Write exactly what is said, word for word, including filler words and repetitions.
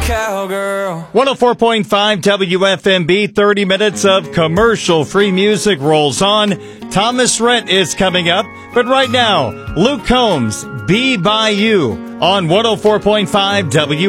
cowgirl. one oh four point five W F M B, thirty minutes of commercial-free music rolls on. Thomas Rhett is coming up, but right now, Luke Combs, Be By You, on one oh four point five W